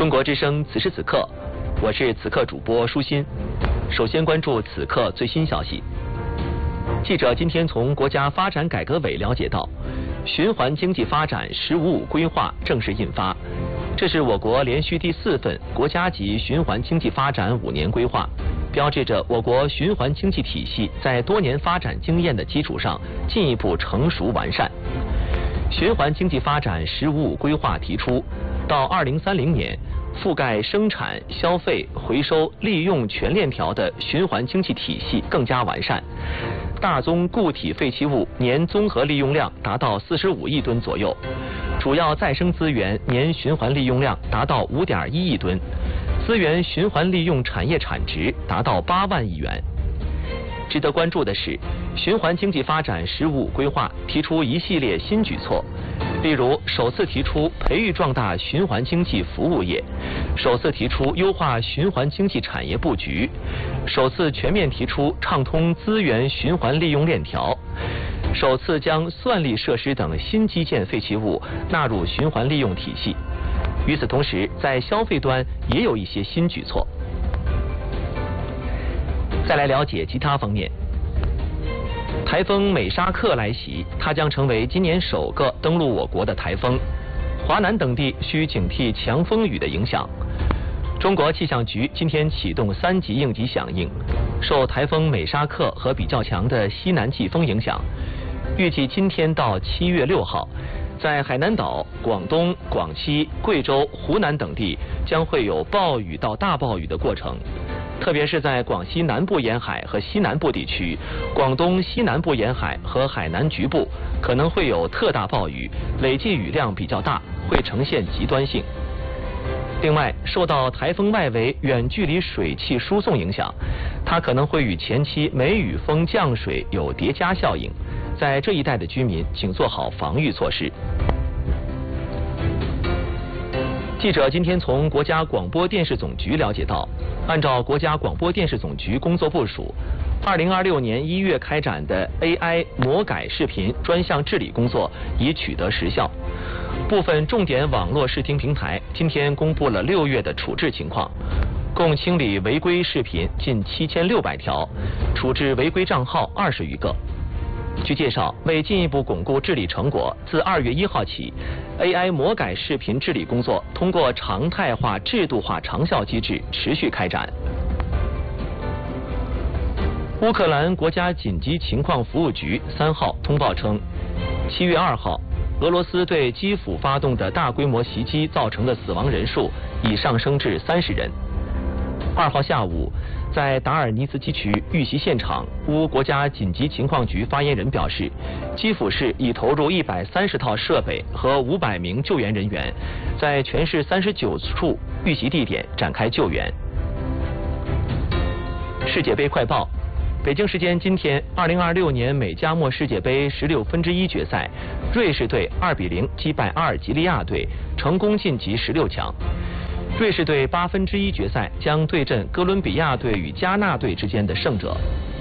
中国之声此时此刻，我是此刻主播舒心。首先关注此刻最新消息。记者今天从国家发展改革委了解到，循环经济发展“十五五”规划正式印发。这是我国连续第4份国家级循环经济发展5年规划，标志着我国循环经济体系在多年发展经验的基础上进一步成熟完善。循环经济发展“十五五”规划提出，到2030年，覆盖生产、消费、回收、利用全链条的循环经济体系更加完善，大宗固体废弃物年综合利用量达到45亿吨左右，主要再生资源年循环利用量达到5.1亿吨，资源循环利用产业产值达到8万亿元。值得关注的是，循环经济发展“十五五”规划提出一系列新举措，例如首次提出培育壮大循环经济服务业，首次提出优化循环经济产业布局，首次全面提出畅通资源循环利用链条，首次将算力设施等新基建废弃物纳入循环利用体系。与此同时，在消费端也有一些新举措。再来了解其他方面。台风美沙克来袭，它将成为今年首个登陆我国的台风，华南等地需警惕强风雨的影响。中国气象局今天启动3级应急响应，受台风美沙克和比较强的西南季风影响，预计今天到7月6号，在海南岛、广东、广西、贵州、湖南等地将会有暴雨到大暴雨的过程。特别是在广西南部沿海和西南部地区，广东西南部沿海和海南局部可能会有特大暴雨，累计雨量比较大，会呈现极端性。另外，受到台风外围远距离水汽输送影响，它可能会与前期梅雨风降水有叠加效应，在这一带的居民请做好防御措施。记者今天从国家广播电视总局了解到，按照国家广播电视总局工作部署，2026年1月开展的 AI 魔改视频专项治理工作已取得实效。部分重点网络视听平台今天公布了6月的处置情况，共清理违规视频近7600条，处置违规账号20余个。据介绍，为进一步巩固治理成果，自2月1号起 ，AI 魔改视频治理工作通过常态化、制度化长效机制持续开展。乌克兰国家紧急情况服务局3号通报称，7月2号，俄罗斯对基辅发动的大规模袭击造成的死亡人数已上升至30人。2号下午，在达尔尼茨基区遇袭现场，乌国家紧急情况局发言人表示，基辅市已投入130套设备和500名救援人员，在全市39处遇袭地点展开救援。世界杯快报。北京时间今天，2026年美加墨世界杯16分之1决赛，瑞士队2比0击败阿尔及利亚队，成功晋级16强。瑞士队8分之1决赛将对阵哥伦比亚队与加纳队之间的胜者。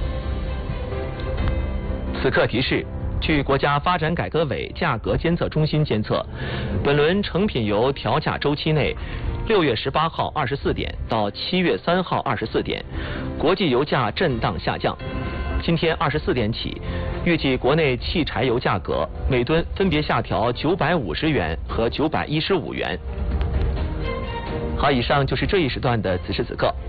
此刻提示，据国家发展改革委价格监测中心监测，本轮成品油调价周期内，6月18号24点到7月3号24点，国际油价震荡下降。今天24点起，预计国内汽柴油价格每吨分别下调950元和915元。好，以上就是这一时段的此时此刻。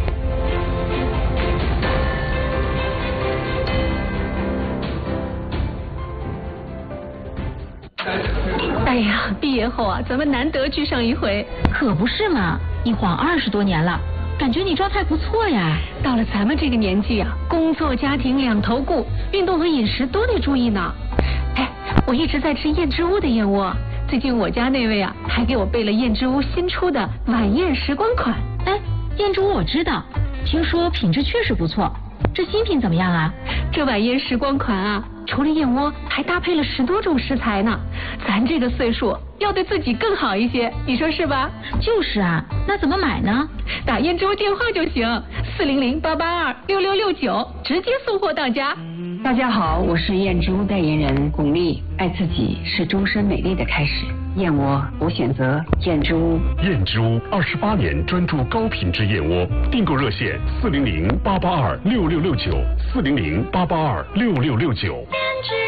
哎呀，毕业后啊，咱们难得聚上一回。 可不是嘛，一晃20多年了，感觉你状态不错呀。 到了咱们这个年纪啊，工作家庭两头顾，运动和饮食都得注意呢。哎，我一直在吃燕之屋的燕窝，最近我家那位啊，还给我备了燕之屋新出的晚宴时光款。 哎，燕之屋我知道，听说品质确实不错。这新品怎么样啊？ 这晚宴时光款啊，除了燕窝，还搭配了10多种食材呢。咱这个岁数要对自己更好一些，你说是吧？ 就是啊，那怎么买呢？ 打燕之屋电话就行，400-882-6669，直接送货到家。 大家好，我是燕之屋代言人巩俐。爱自己是终身美丽的开始，燕窝我选择燕之屋。 燕之屋28年专注高品质燕窝，订购热线400-882-6669，400-882-6669。